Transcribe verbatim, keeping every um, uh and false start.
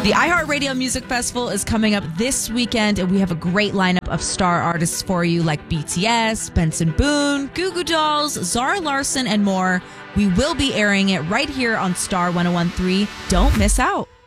The iHeartRadio Music Festival is coming up this weekend, and we have a great lineup of star artists for you like B T S, Benson Boone, Goo Goo Dolls, Zara Larsson, and more. We will be airing it right here on Star one oh one point three. Don't miss out.